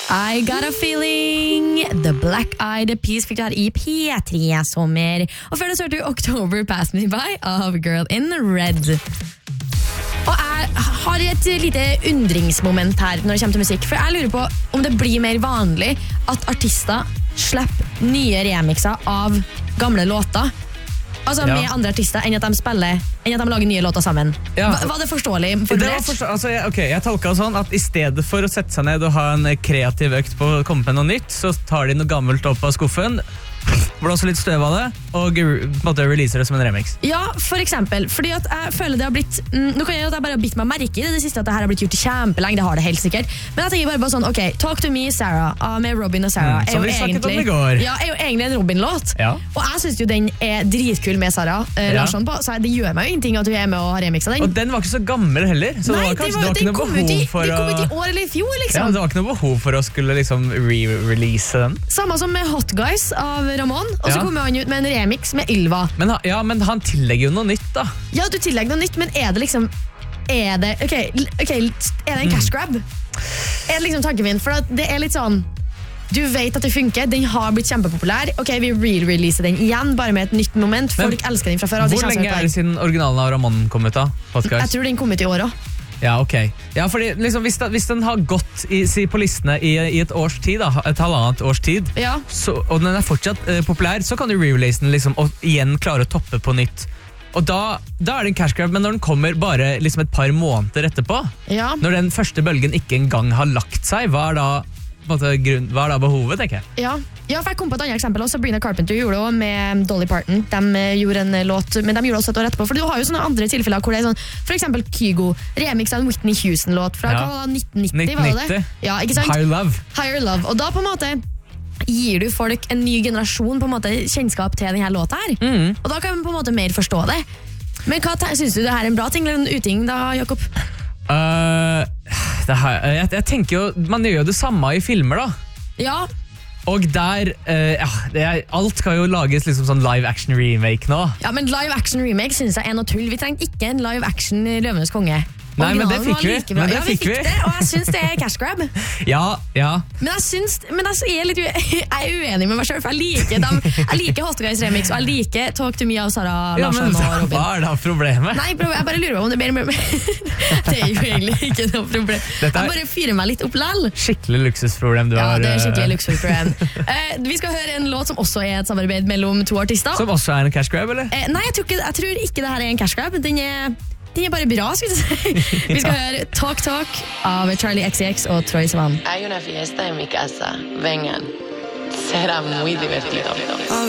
I got a feeling. The Black Eyed Peas fikk du her i P3-sommer. Og før det så hørte du October Passed Me By av Girl in Red. Og jeg har et lite undringsmoment her når det kommer til musikk. For jeg lurer på om det blir mer vanlig at artister slipper nye remixer av gamle låter. Altså med andre artister enn at de lager nye låter sammen. Var det forståelig? Jeg tolket det sånn at i stedet for å sette seg ned og ha en kreativ økt på å komme med noe nytt, så tar de noe gammelt opp av skuffen, blåser litt støv av det og releaser det som en remix. Ja, for eksempel, fordi at jeg føler det har blitt nå kan jeg at jeg bare har bitt meg merke i det siste at det her har blitt gjort kjempelenge, det har det helt sikkert, men jeg tenker bare på sånn, ok, Talk to Me, Sarah med Robin og Sarah er jo egentlig en Robin-låt, og jeg synes jo den er dritkul med Sarah Larsson på, så det gjør meg jo ingenting at hun er med og har remixa den. Og den var ikke så gammel heller, så det var ikke noe behov for å... Den kom ut i år eller i fjor, liksom. Ja, det var ikke noe behov for å skulle liksom re-release den. Samme som med Hot Guys av Ramón, og så kommer han ut med en remix med Ylva. Men han tillegger jo noe nytt da. Ja, du tillegger noe nytt, men er det liksom er det en cash grab? Er det liksom tanken min? For det er litt sånn du vet at det funker, den har blitt kjempepopulær. Ok, vi re-releaser den igjen, bare med et nytt moment. Folk elsker den fra før. Hvor lenge er det siden originalen av Ramón kom ut da? Jeg tror den kom ut i år også. Ja, ok. Ja, fordi liksom, hvis den har gått på listene i et års tid, da, et halvannet års tid, og den er fortsatt populær, så kan du re-release den liksom, og igjen klare å toppe på nytt. Og da er det en cash grab, men når den kommer bare liksom et par måneder etterpå, når den første bølgen ikke engang har lagt seg, hva er da behovet, tenker jeg? Ja, for jeg kom på et annet eksempel også. Sabrina Carpenter gjorde det også med Dolly Parton. De gjorde en låt, men de gjorde også et år etterpå. For du har jo sånne andre tilfeller hvor det er sånn, for eksempel Kygo, remix av en Whitney Houston-låt fra 1990, var det? Ja, ikke sant? Higher Love. Og da på en måte gir du folk en ny generasjon på en måte kjennskap til denne låta her. Og da kan man på en måte mer forstå det. Men synes du det her er en bra ting eller en uting da, Jakob? Jeg tenker jo, man gjør jo det samme i filmer da. Ja. Og der, alt skal jo lages liksom sånn live action remake nå. Ja, men live action remake synes jeg er noe tull. Vi trenger ikke en live action Løvenes konge. Nei, men det fikk vi. Vi fikk det, og jeg synes det er cash grab. Ja. Men jeg er uenig med meg selv, for jeg liker Hot Guys remix, og jeg liker Talk to Me av Sarah Larsson og Robin. Hva er da problemet? Nei, jeg bare lurer på om det er mer. Det er jo egentlig ikke noe problem. Jeg bare fyrer meg litt opp lall. Skikkelig luksusproblem du har. Ja, det er skikkelig luksusproblem. Vi skal høre en låt som også er et samarbeid mellom to artister. Som også er en cash grab, eller? Nei, jeg tror ikke det her er en cash grab. Den er bare bra, skal vi si. Vi skal høre Talk Talk av Charlie XCX og Troye Sivan. Hay una fiesta en mi casa. Vengan. Será muy divertido.